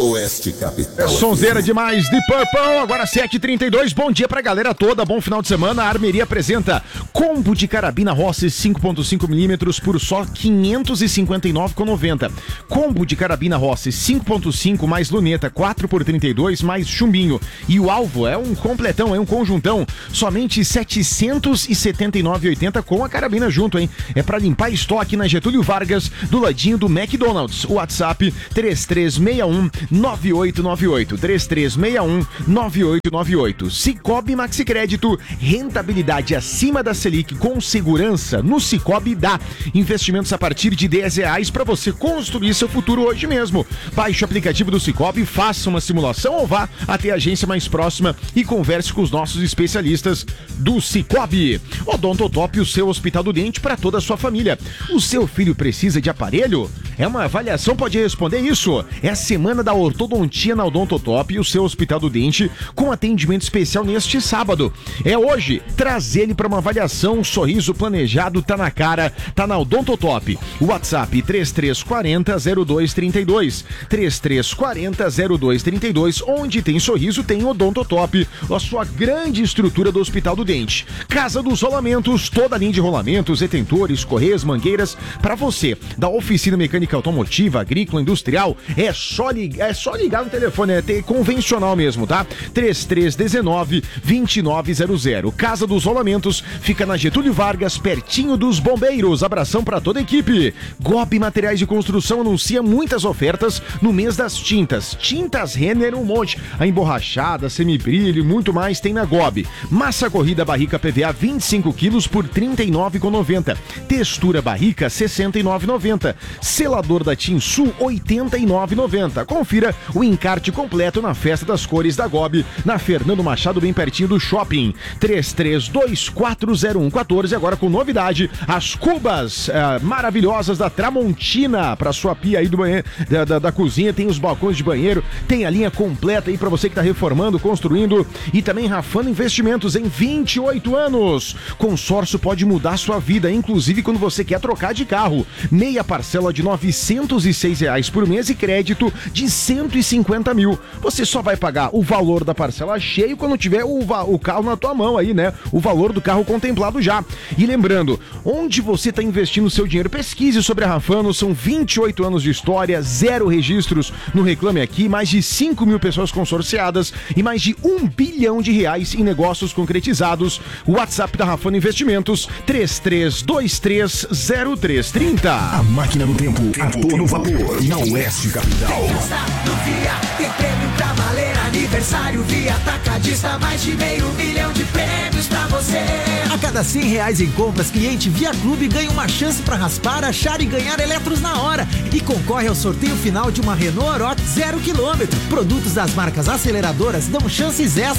Oeste Capital. Sonzeira demais, de Purple, agora 7h32, bom dia pra galera toda, bom final de semana. A Armeria apresenta combo de carabina Rossi 5.5mm por só R$ 559,90. Combo de carabina Rossi 5.5 mais luneta 4x32 mais chumbinho. E o alvo é um completão, é um conjuntão, somente R$ 779,80 com a carabina junto, hein? É pra limpar estoque na Getúlio Vargas, do ladinho do McDonald's. O WhatsApp 3361-9898, 3361-9898. Cicobi Maxicrédito, rentabilidade acima da Selic com segurança. No Cicobi dá investimentos a partir de R$10 para você construir seu futuro hoje mesmo. Baixe o aplicativo do Cicobi, faça uma simulação ou vá até a agência mais próxima e converse com os nossos especialistas do Cicobi. Odontotop, o seu hospital do dente para toda a sua família. O seu filho precisa de aparelho? É uma avaliação, pode responder isso. É a semana da ortodontia na Odontotop e o seu hospital do dente com atendimento especial neste sábado. É hoje, traz ele para uma avaliação, um sorriso planejado, tá na cara, tá na Odontotop. WhatsApp 3340-0232, 3340-0232, onde tem sorriso tem Odontotop, a sua grande estrutura do hospital do dente. Casa dos Rolamentos, toda a linha de rolamentos, retentores, correias, mangueiras, para você, da oficina mecânica automotiva, agrícola, industrial, é só ligar no telefone, é convencional mesmo, tá? 3319-2900. Casa dos Rolamentos, fica na Getúlio Vargas, pertinho dos bombeiros. Abração pra toda a equipe. GOB Materiais de Construção anuncia muitas ofertas no mês das tintas. Tintas Renner, um monte. A emborrachada, semibrilho e muito mais tem na GOB. Massa corrida barrica PVA 25 quilos por R$ 39,90. Textura barrica R$ 69,90. Selador da Tinsul R$ 89,90. Confira o encarte completo na Festa das Cores da GOB, na Fernando Machado, bem pertinho do shopping. 33240114. Agora com novidade, as cubas maravilhosas da Tramontina para sua pia aí do banheiro, da cozinha. Tem os balcões de banheiro, tem a linha completa aí para você que tá reformando, construindo e também Rafano Investimentos em 28 anos. Consórcio pode mudar sua vida, inclusive quando você quer trocar de carro. Meia parcela de R$ 906 por mês e crédito de 150 mil. Você só vai pagar o valor da parcela cheio quando tiver o carro na tua mão aí, né? O valor do carro contemplado já. E lembrando, onde você está investindo o seu dinheiro, pesquise sobre a Rafano, são 28 anos de história, 0 registros no Reclame Aqui, mais de 5 mil pessoas consorciadas e mais de R$ 1 bilhão em negócios concretizados. O WhatsApp da Rafano Investimentos, 33230330. A máquina do tempo, a todo vapor, na Oeste Capital. Tem prêmio pra valer, aniversário Via Atacadista, mais de R$500 mil de prêmios pra você. A cada R$100 em compras, cliente Via Clube ganha uma chance pra raspar, achar e ganhar eletros na hora. E concorre ao sorteio final de uma Renault Oroch 0 km. Produtos das marcas aceleradoras dão chances extras